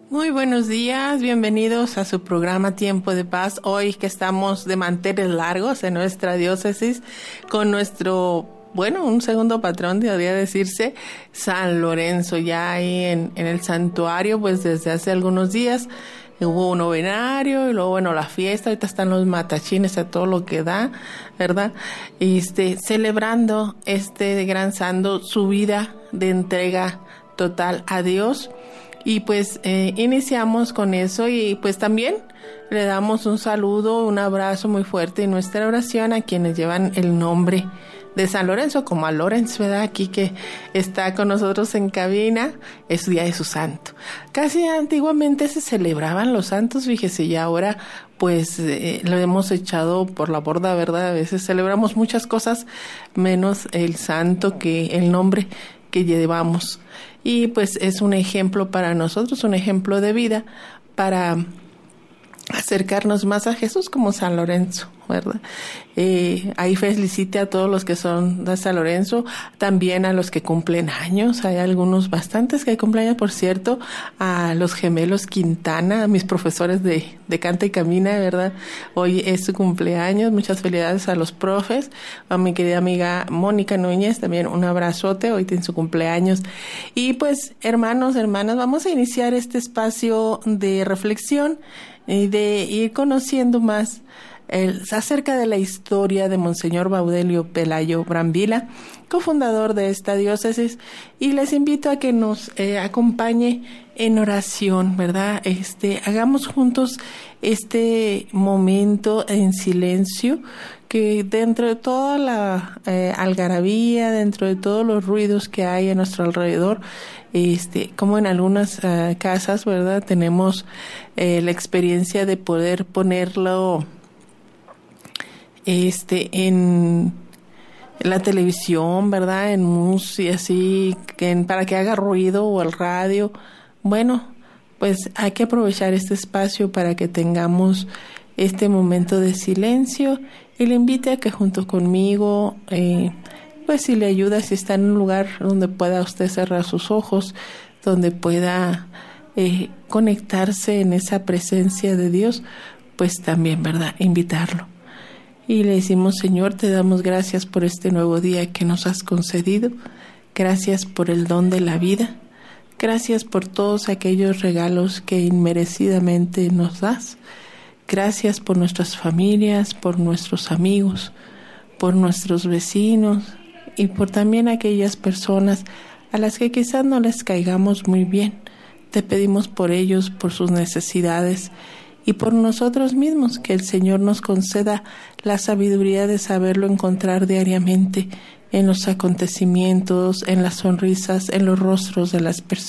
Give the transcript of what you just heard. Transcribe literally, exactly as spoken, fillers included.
Muy buenos días, bienvenidos a su programa Tiempo de Paz. Hoy que estamos de manteles largos en nuestra diócesis con nuestro, bueno, un segundo patrón, debería decirse, San Lorenzo, ya ahí en, en el santuario, pues desde hace algunos días hubo un novenario y luego, bueno, la fiesta, ahorita están los matachines a todo lo que da, ¿verdad? Y este, celebrando este gran santo, su vida de entrega total a Dios. Y pues eh, iniciamos con eso y pues también le damos un saludo, un abrazo muy fuerte en nuestra oración a quienes llevan el nombre de San Lorenzo, como a Lorenz, ¿verdad? Aquí que está con nosotros en cabina, es su día de su santo. Casi antiguamente se celebraban los santos, fíjese, y ahora pues eh, lo hemos echado por la borda, ¿verdad? A veces celebramos muchas cosas, menos el santo, que el nombre que llevamos. Y pues es un ejemplo para nosotros, un ejemplo de vida para acercarnos más a Jesús como San Lorenzo, ¿verdad? Eh, ahí felicite a todos los que son de San Lorenzo, también a los que cumplen años, hay algunos bastantes que cumplen años, por cierto, a los gemelos Quintana, a mis profesores de, de Canta y Camina, ¿verdad? Hoy es su cumpleaños, muchas felicidades a los profes, a mi querida amiga Mónica Núñez, también un abrazote, hoy tiene su cumpleaños. Y pues, hermanos, hermanas, vamos a iniciar este espacio de reflexión y de ir conociendo más el, acerca de la historia de Monseñor Baudelio Pelayo Brambila, cofundador de esta diócesis, y les invito a que nos eh, acompañe en oración, ¿verdad? Este, hagamos juntos este momento en silencio, que dentro de toda la eh, algarabía, dentro de todos los ruidos que hay a nuestro alrededor, este, como en algunas uh, casas, ¿verdad? Tenemos eh, la experiencia de poder ponerlo este en la televisión, ¿verdad? En música, así, en, para que haga ruido, o el radio. Bueno, pues hay que aprovechar este espacio para que tengamos este momento de silencio, y le invite a que junto conmigo, eh, pues si le ayuda, si está en un lugar donde pueda usted cerrar sus ojos, donde pueda eh, conectarse en esa presencia de Dios, pues también, ¿verdad?, invitarlo. Y le decimos: Señor, te damos gracias por este nuevo día que nos has concedido, gracias por el don de la vida, gracias por todos aquellos regalos que inmerecidamente nos das. Gracias por nuestras familias, por nuestros amigos, por nuestros vecinos y por también aquellas personas a las que quizás no les caigamos muy bien. Te pedimos por ellos, por sus necesidades y por nosotros mismos, que el Señor nos conceda la sabiduría de saberlo encontrar diariamente en los acontecimientos, en las sonrisas, en los rostros de las personas.